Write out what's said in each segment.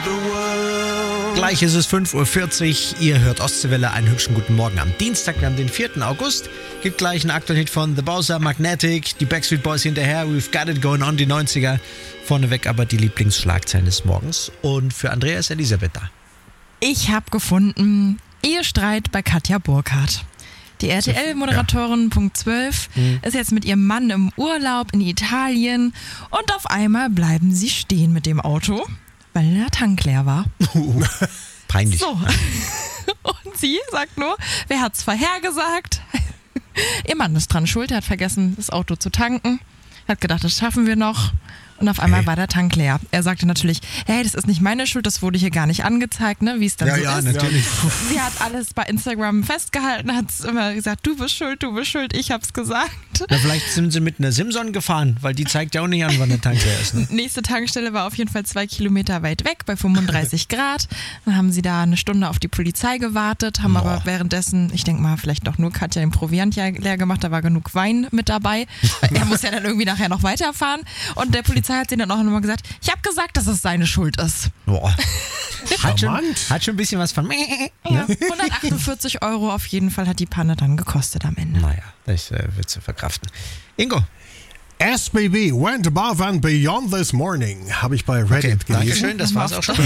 Gleich ist es 5:40 Uhr. Ihr hört Ostseewelle. Einen hübschen guten Morgen am Dienstag, wir haben den 4. August. Gibt gleich einen aktuellen Hit von The Bowser, Magnetic, die Backstreet Boys hinterher. We've got it going on, die 90er. Vorneweg aber die Lieblingsschlagzeilen des Morgens. Und für Andrea ist Elisabeth da. Ich habe gefunden, Ehestreit bei Katja Burkhardt. Die RTL-Moderatorin, Punkt 12, ist jetzt mit ihrem Mann im Urlaub in Italien und auf einmal bleiben sie stehen mit dem Auto, weil der Tank leer war. Peinlich. So. Und sie sagt nur, wer hat's vorhergesagt? Ihr Mann ist dran schuld, er hat vergessen, das Auto zu tanken, hat gedacht, das schaffen wir noch. Und auf einmal war der Tank leer. Er sagte natürlich, hey, das ist nicht meine Schuld, das wurde hier gar nicht angezeigt, ne, wie es dann so ist. Ja, natürlich. Sie hat alles bei Instagram festgehalten, hat immer gesagt, du bist schuld, ich hab's gesagt. Na, vielleicht sind sie mit einer Simson gefahren, weil die zeigt ja auch nicht an, wann der Tank leer ist. Ne? Nächste Tankstelle war auf jeden Fall 2 Kilometer weit weg, bei 35 Grad. Dann haben sie da eine Stunde auf die Polizei gewartet, haben aber währenddessen, ich denke mal, vielleicht doch nur Katja den Proviant ja leer gemacht, da war genug Wein mit dabei. Er muss ja dann irgendwie nachher noch weiterfahren. Und der Polizei hat sie dann auch nochmal gesagt, ich habe gesagt, dass es seine Schuld ist. Boah. Hat schon ein bisschen was von... Ja, 148 € auf jeden Fall hat die Panne dann gekostet am Ende. Naja, das wird zu verkraften. Ingo. SBB went above and beyond this morning, habe ich bei Reddit gelesen. Dankeschön, das war's auch schon.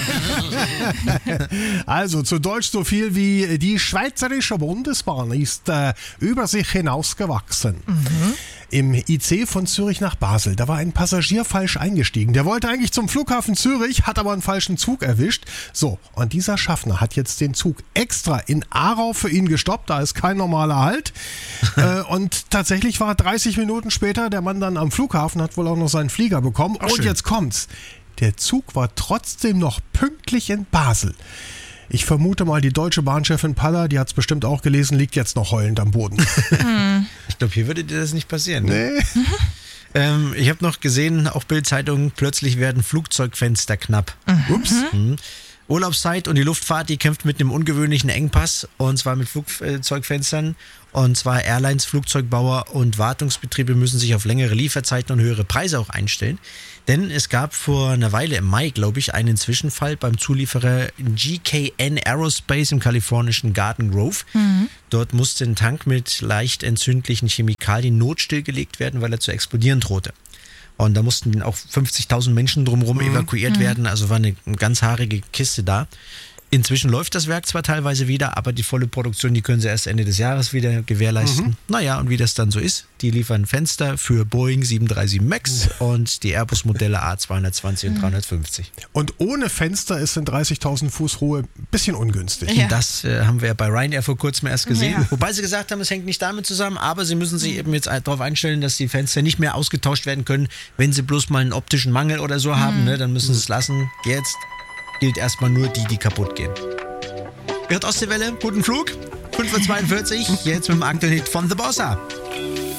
Also zu Deutsch so viel wie die Schweizerische Bundesbahn ist über sich hinausgewachsen. Im IC von Zürich nach Basel, da war ein Passagier falsch eingestiegen. Der wollte eigentlich zum Flughafen Zürich, hat aber einen falschen Zug erwischt. So, und dieser Schaffner hat jetzt den Zug extra in Aarau für ihn gestoppt, da ist kein normaler Halt. Und tatsächlich war 30 Minuten später der Mann dann am Flughafen, hat wohl auch noch seinen Flieger bekommen. Und jetzt kommt's. Der Zug war trotzdem noch pünktlich in Basel. Ich vermute mal, die deutsche Bahnchefin Palla, die hat es bestimmt auch gelesen, liegt jetzt noch heulend am Boden. Ich glaube, hier würde dir das nicht passieren. Ne? Nee. Ich habe noch gesehen, auch Bild-Zeitung, plötzlich werden Flugzeugfenster knapp. Ups. Urlaubszeit und die Luftfahrt, die kämpft mit einem ungewöhnlichen Engpass, und zwar mit Flugzeugfenstern. Und zwar Airlines, Flugzeugbauer und Wartungsbetriebe müssen sich auf längere Lieferzeiten und höhere Preise auch einstellen. Denn es gab vor einer Weile im Mai, glaube ich, einen Zwischenfall beim Zulieferer GKN Aerospace im kalifornischen Garden Grove. Dort musste ein Tank mit leicht entzündlichen Chemikalien notstillgelegt werden, weil er zu explodieren drohte. Und da mussten auch 50.000 Menschen drumherum evakuiert werden. Also war eine ganz haarige Kiste da. Inzwischen läuft das Werk zwar teilweise wieder, aber die volle Produktion, die können sie erst Ende des Jahres wieder gewährleisten. Naja, und wie das dann so ist, die liefern Fenster für Boeing 737 MAX und die Airbus-Modelle A220 und 350. Und ohne Fenster ist in 30.000 Fuß Ruhe ein bisschen ungünstig. Ja. Das haben wir bei Ryanair vor kurzem erst gesehen. Ja. Wobei sie gesagt haben, es hängt nicht damit zusammen, aber sie müssen sich eben jetzt darauf einstellen, dass die Fenster nicht mehr ausgetauscht werden können, wenn sie bloß mal einen optischen Mangel oder so haben. Ne, dann müssen sie es lassen. Jetzt gilt erstmal nur die kaputt gehen. Ihr hört Ostseewelle, guten Flug, 5:42 Uhr, jetzt mit dem aktuellen Hit von The Bowser.